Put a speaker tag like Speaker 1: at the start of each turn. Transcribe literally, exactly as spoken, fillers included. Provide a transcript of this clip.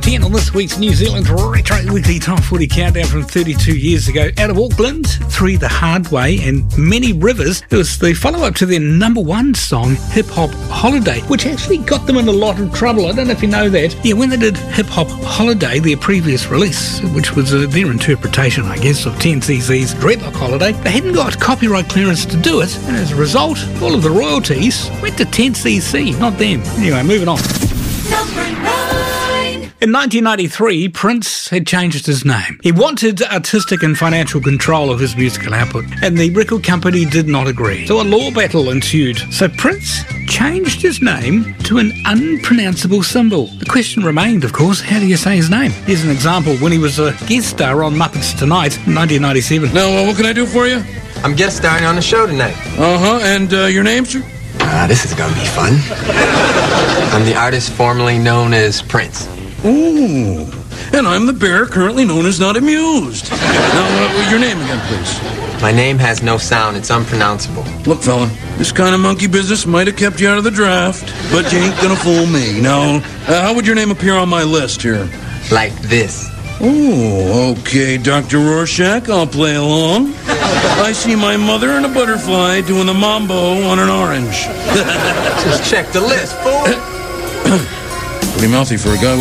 Speaker 1: ten on this week's New Zealand Retro Weekly Top forty Countdown from thirty-two years ago. Out of Auckland, Three the Hard Way and Many Rivers. It was the follow-up to their number one song, Hip Hop Holiday, which actually got them in a lot of trouble. I don't know if you know that. Yeah, when they did Hip Hop Holiday, their previous release, which was uh, their interpretation, I guess, of ten C C's Dreadlock Holiday, they hadn't got copyright clearance to do it, and as a result, all of the royalties went to ten C C, not them. Anyway, moving on. In nineteen ninety-three, Prince had changed his name. He wanted artistic and financial control of his musical output, and the record company did not agree. So a law battle ensued. So Prince changed his name to an unpronounceable symbol. The question remained, of course, how do you say his name? Here's an example when he was a guest star on Muppets Tonight in nineteen ninety-seven.
Speaker 2: Now, uh, what can I do for you?
Speaker 3: I'm guest starring on the show tonight.
Speaker 2: Uh-huh, and uh, your name, sir?
Speaker 3: Ah, uh, this is gonna be fun. I'm the artist formerly known as Prince.
Speaker 2: Ooh, and I'm the bear currently known as Not Amused. Now, uh, your name again, please.
Speaker 3: My name has no sound. It's unpronounceable.
Speaker 2: Look, fella, this kind of monkey business might have kept you out of the draft, but you ain't gonna fool me. Now, uh, how would your name appear on my list here?
Speaker 3: Like this.
Speaker 2: Oh, okay, Doctor Rorschach, I'll play along. I see my mother and a butterfly doing the mambo on an orange.
Speaker 3: Just check the list, fool.
Speaker 2: Pretty mouthy for a guy with